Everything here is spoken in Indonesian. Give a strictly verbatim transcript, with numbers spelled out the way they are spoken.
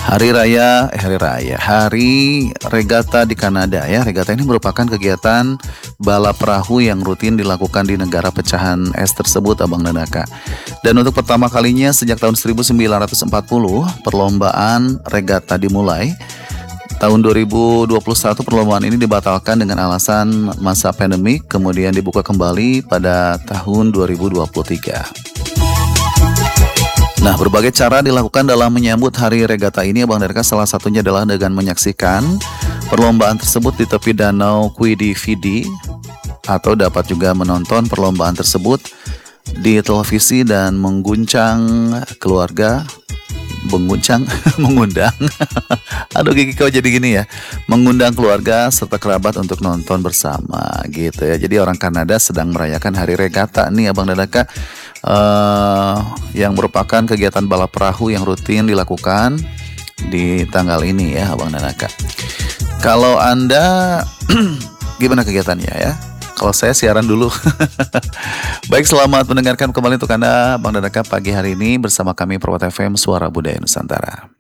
Hari Raya, eh hari Raya, Hari Regata di Kanada ya. Regata ini merupakan kegiatan balap perahu yang rutin dilakukan di negara pecahan es tersebut, Abang dan Aka. Dan untuk pertama kalinya sejak tahun seribu sembilan ratus empat puluh, perlombaan regata dimulai. Tahun dua ribu dua puluh satu perlombaan ini dibatalkan dengan alasan masa pandemik, kemudian dibuka kembali pada tahun dua ribu dua puluh tiga. Nah, berbagai cara dilakukan dalam menyambut hari regata ini, Abang dan Aka. Salah satunya adalah dengan menyaksikan perlombaan tersebut di tepi danau Quidi-Vidi, atau dapat juga menonton perlombaan tersebut di televisi dan mengguncang keluarga, mengguncang, mengundang, aduh gigi kau jadi gini ya, mengundang keluarga serta kerabat untuk nonton bersama gitu ya. Jadi orang Kanada sedang merayakan hari regata nih, Abang dan Aka. Uh, yang merupakan kegiatan balap perahu yang rutin dilakukan di tanggal ini ya, Abang dan Aka. Kalau Anda gimana kegiatannya ya? Kalau saya siaran dulu. Baik, selamat mendengarkan kembali untuk Anda, Bang dan Aka, pagi hari ini bersama kami Perwata F M Suara Budaya Nusantara.